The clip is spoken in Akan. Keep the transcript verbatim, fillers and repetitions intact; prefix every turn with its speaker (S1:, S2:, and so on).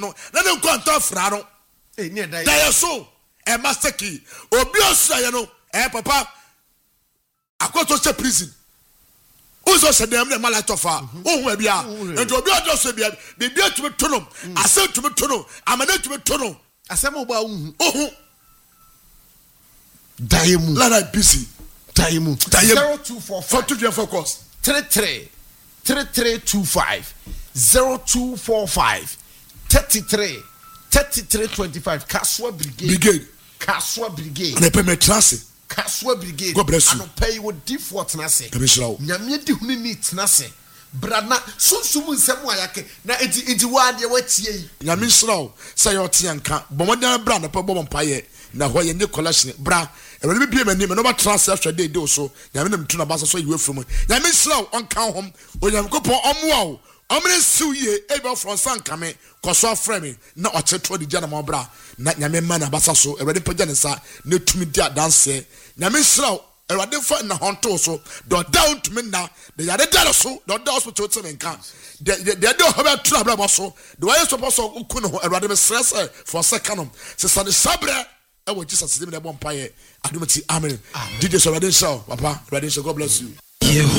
S1: no na ne nko anto fra no
S2: eh ne da
S1: da so e master key obi osuaye no eh papa akoto che prison uzo se dem na mala tofa ohun bia ento obi odo so bia bibia tumi tono ase tumi tono amana tumi tono
S2: asem oba ohun
S1: ohun
S2: daimu
S1: lara busy
S2: daimu
S1: zero
S2: two four five
S1: to your focus
S2: three three three three two five zero two four five thirty-three thirty-three twenty-five Kaswa Brigade
S1: brigade
S2: Kaswa Brigade
S1: na pe me trance
S2: Kaswa Brigade
S1: God bless you
S2: and pay with default na se
S1: kabishrawo
S2: nyame di huni ni tena se brana sunsum nsem ayake na enti enti wa de watie yi
S1: nyame shrawo say yo te anka bomodan bra na pe bom paye na ho ye ne collection bra e be bia mani me no ba trance ahwe de de so nyame nam tu na ba so yiwe from nyame shrawo on kan hom onyam kopon omwa o omre siuye e be from sankame koso afremi na ocheto di jana mo bra na nyame ma na basa so e be pagya ne sa na tumi dia dance nyame shrawo Erade fa na honto so do down to me na the yade dalo so do down hospital to me nka the the do hoba tra bra so the way so so ku no erade me stress for second se sa de sabre e wo Jesus dem na bompa ye adumati amen D J so erade show papa erade show God bless you.